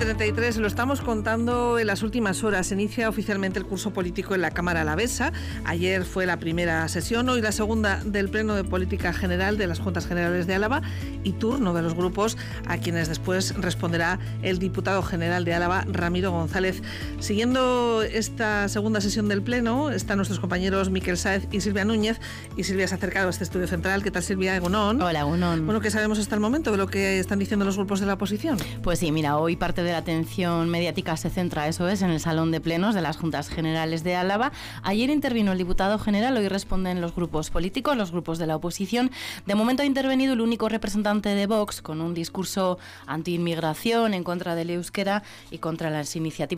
9:33, lo estamos contando en las últimas horas. Se inicia oficialmente el curso político en la Cámara Alavesa. Ayer fue la primera sesión, hoy la segunda del Pleno de Política General de las Juntas Generales de Álava y turno de los grupos a quienes después responderá el diputado general de Álava, Ramiro González. Siguiendo esta segunda sesión del Pleno están nuestros compañeros Miquel Sáez y Silvia Núñez. Y Silvia se ha acercado a este estudio central. ¿Qué tal, Silvia? Egunon. Hola, Egunon. Bueno, ¿qué sabemos hasta el momento de lo que están diciendo los grupos de la oposición? Pues sí, mira, hoy parte de la atención mediática se centra, eso es, en el Salón de Plenos de las Juntas Generales de Álava. Ayer intervino el diputado general, hoy responden los grupos políticos, los grupos de la oposición. De momento ha intervenido el único representante de Vox con un discurso anti-inmigración, en contra del euskera y contra las iniciativas